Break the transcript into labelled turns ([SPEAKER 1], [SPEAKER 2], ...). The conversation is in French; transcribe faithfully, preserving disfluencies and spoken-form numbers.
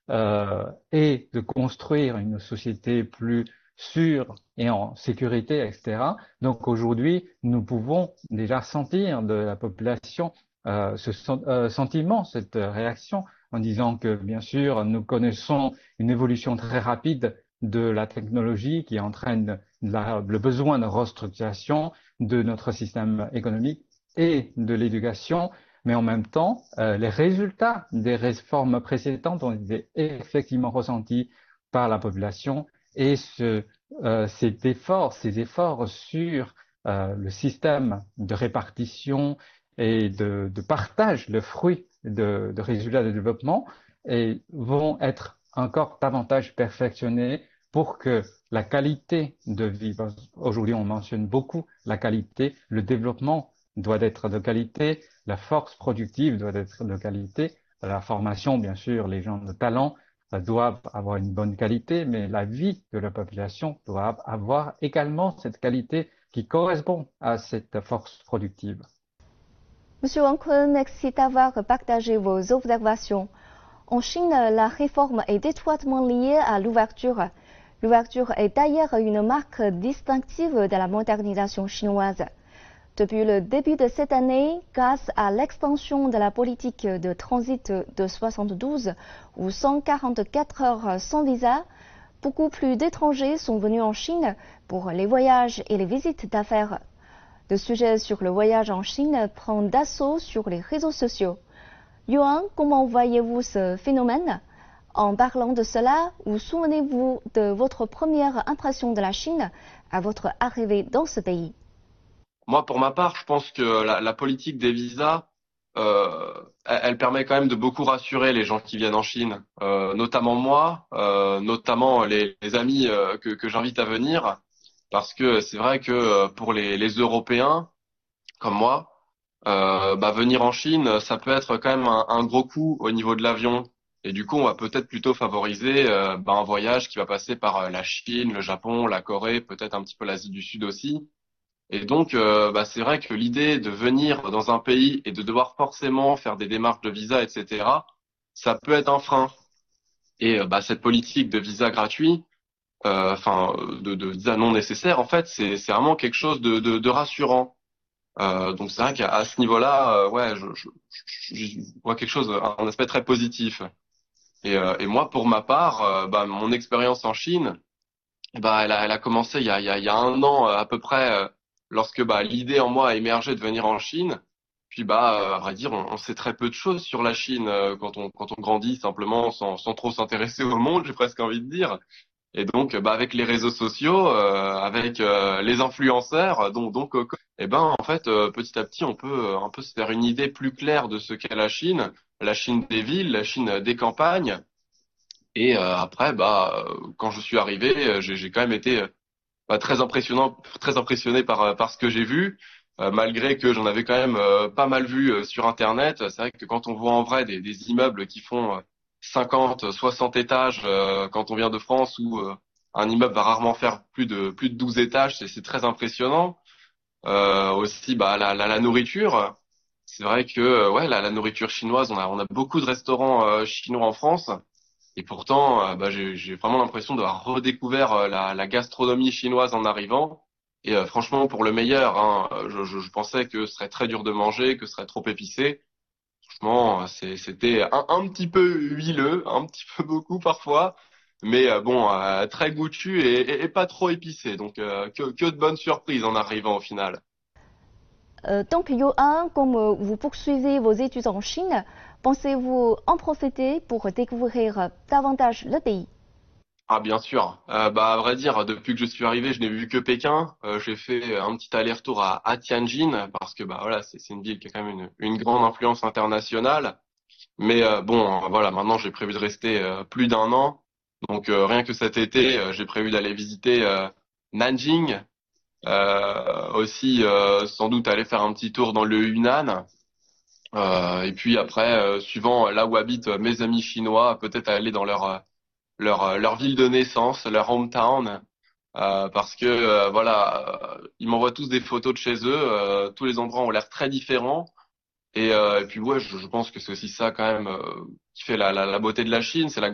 [SPEAKER 1] euh, et de construire une société plus sûre et en sécurité, et cetera. Donc aujourd'hui, nous pouvons déjà sentir de la population euh, ce sen- euh, sentiment, cette réaction, en disant que bien sûr, nous connaissons une évolution très rapide de la technologie qui entraîne la- le besoin de restructuration de notre système économique et de l'éducation, mais en même temps, euh, les résultats des réformes précédentes ont été effectivement ressentis par la population et ce, euh, cet effort, ces efforts sur euh, le système de répartition et de, de partage, le fruit de, de résultats de développement, et vont être encore davantage perfectionnés pour que la qualité de vie, aujourd'hui on mentionne beaucoup la qualité, le développement doit être de qualité, la force productive doit être de qualité, la formation, bien sûr, les gens de talent euh, doivent avoir une bonne qualité, mais la vie de la population doit avoir également cette qualité qui correspond à cette force productive.
[SPEAKER 2] Monsieur Wang Kun, merci d'avoir partagé vos observations. En Chine, la réforme est étroitement liée à l'ouverture. L'ouverture est d'ailleurs une marque distinctive de la modernisation chinoise. Depuis le début de cette année, grâce à l'extension de la politique de transit de soixante-douze ou cent quarante-quatre heures sans visa, beaucoup plus d'étrangers sont venus en Chine pour les voyages et les visites d'affaires. Le sujet sur le voyage en Chine prend d'assaut sur les réseaux sociaux. Yuan, comment voyez-vous ce phénomène? En parlant de cela, vous souvenez-vous de votre première impression de la Chine à votre arrivée dans ce pays?
[SPEAKER 3] Moi, pour ma part, je pense que la, la politique des visas, euh, elle, elle permet quand même de beaucoup rassurer les gens qui viennent en Chine, euh, notamment moi, euh, notamment les, les amis euh, que, que j'invite à venir, parce que c'est vrai que euh, pour les, les Européens comme moi, euh, bah, venir en Chine, ça peut être quand même un, un gros coût au niveau de l'avion. Et du coup, on va peut-être plutôt favoriser euh, bah, un voyage qui va passer par euh, la Chine, le Japon, la Corée, peut-être un petit peu l'Asie du Sud aussi. Et donc, euh, bah, c'est vrai que l'idée de venir dans un pays et de devoir forcément faire des démarches de visa, et cetera, ça peut être un frein. Et euh, bah, cette politique de visa gratuit, euh, enfin de, de visa non nécessaire, en fait, c'est c'est vraiment quelque chose de, de, de rassurant. Euh, donc c'est vrai qu'à à ce niveau-là, euh, ouais, je, je, je, je vois quelque chose, un aspect très positif. Et, euh, et moi, pour ma part, euh, bah, mon expérience en Chine, bah, elle a, elle a commencé il y a, il y a, il y a un an euh, à peu près, euh, lorsque bah, l'idée en moi a émergé de venir en Chine. Puis bah, euh, à vrai dire, on, on sait très peu de choses sur la Chine euh, quand on quand on grandit simplement sans sans trop s'intéresser au monde, j'ai presque envie de dire. Et donc, bah, avec les réseaux sociaux, euh, avec euh, les influenceurs, donc donc, euh, eh ben en fait, euh, petit à petit, on peut euh, un peu se faire une idée plus claire de ce qu'est la Chine, la Chine des villes, la Chine des campagnes. Et euh, après, bah, euh, quand je suis arrivé, euh, j'ai j'ai quand même été euh, bah, très impressionnant, très impressionné par euh, par ce que j'ai vu, euh, malgré que j'en avais quand même euh, pas mal vu euh, sur Internet. C'est vrai que quand on voit en vrai des, des immeubles qui font euh, cinquante, soixante étages, euh, quand on vient de France, où euh, un immeuble va rarement faire plus de plus de douze étages, c'est c'est très impressionnant. Euh, aussi, bah la, la, la nourriture. C'est vrai que euh, ouais, la, la nourriture chinoise, on a on a beaucoup de restaurants euh, chinois en France. Et pourtant, euh, bah, j'ai, j'ai vraiment l'impression d'avoir redécouvert euh, la, la gastronomie chinoise en arrivant. Et euh, franchement, pour le meilleur, hein, euh, je, je, je pensais que ce serait très dur de manger, que ce serait trop épicé. Franchement, euh, c'est, c'était un, un petit peu huileux, un petit peu beaucoup parfois, mais euh, bon, euh, très goûtu et, et, et pas trop épicé. Donc, euh, que, que de bonnes surprises en arrivant au final.
[SPEAKER 2] Euh, donc, Yohan, comme euh, vous poursuivez vos études en Chine, pensez-vous en profiter pour découvrir euh, davantage le pays?
[SPEAKER 3] Ah bien sûr. Euh, bah à vrai dire, depuis que je suis arrivé, je n'ai vu que Pékin. Euh, j'ai fait un petit aller-retour à, à Tianjin parce que bah voilà, c'est c'est une ville qui a quand même une, une grande influence internationale. Mais euh, bon, euh, voilà, maintenant j'ai prévu de rester euh, plus d'un an. Donc euh, rien que cet été, euh, j'ai prévu d'aller visiter euh, Nanjing, euh, aussi euh, sans doute aller faire un petit tour dans le Yunnan. Euh, et puis après, euh, suivant là où habitent mes amis chinois, peut-être aller dans leur euh, leur euh, leur ville de naissance, leur hometown, euh, parce que euh, voilà, euh, ils m'envoient tous des photos de chez eux. Euh, tous les endroits ont l'air très différents. Et, euh, et puis ouais, je, je pense que c'est aussi ça quand même euh, qui fait la, la, la beauté de la Chine, c'est la